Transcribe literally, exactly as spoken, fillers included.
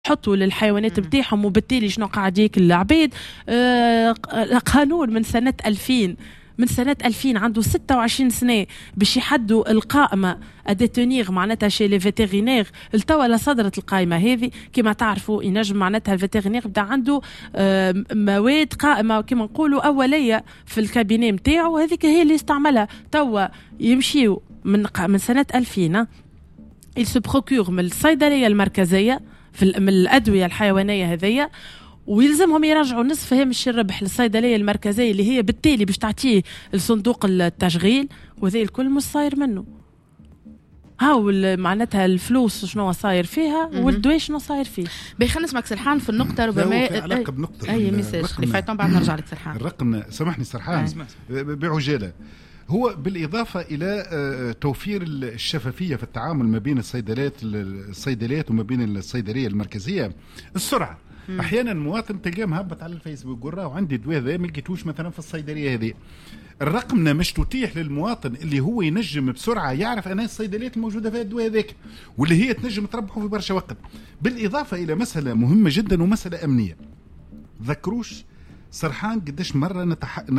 حطوا للحيوانات بتاعهم وبالتالي شنو قاعد ياكل العباد. آه قانون من سنة ألفين من سنة ألفين عنده ستة وعشرين سنة باش يحدوا القائمة أديتونيغ معناتها شي لي فيترينير. التوا لا صدرت القائمة هذه كما تعرفوا ينجم معناتها الفيترينير بدا عنده آه مواد قائمة كما نقولوا أولية في الكابيني متاعه، وهذيك هي اللي استعملها. توا يمشيوا من من سنة ألفين il se procure من الصيدلية المركزية في من الأدوية الحيوانية هذية، ويلزمهم يرجعوا نصف هامش الربح للصيدلية المركزية اللي هي بالتالي باش تعطيه الصندوق التشغيل، وذي الكل مش صاير منه. هاو معناتها الفلوس شنو صاير فيها والدواء شنو صاير فيه. بيخلنا نسمعك سرحان في النقطة ربما في علاقة بنقطة أي مساج اللي فايتون بعد نرجع لك سرحان. الرقم سامحني سرحان بعجالة هو بالإضافة إلى توفير الشفافية في التعامل ما بين الصيدليات الصيدليات وما بين الصيدلية المركزية. السرعة م. أحيانا مواطن تلقاه مهبط على الفيسبوك يقول راه عندي دواء ذا ما لقيتوش مثلا في الصيدلية هذه. الرقم مش تتيح للمواطن اللي هو ينجم بسرعة يعرف أنا الصيدليات الموجودة في الدواء ذاك واللي هي تنجم تربحه في برشا وقت. بالإضافة إلى مسألة مهمة جدا ومسألة أمنية. ذكروش سرحان قديش مرة نتح...